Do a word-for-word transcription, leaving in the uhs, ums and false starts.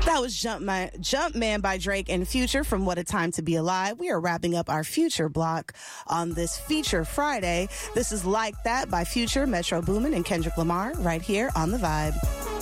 That was Jump Man, Jump Man by Drake and Future from What a Time to Be Alive. We are wrapping up our Future block on this Feature Friday. This is Like That by Future, Metro Boomin, and Kendrick Lamar right here on The Vibe.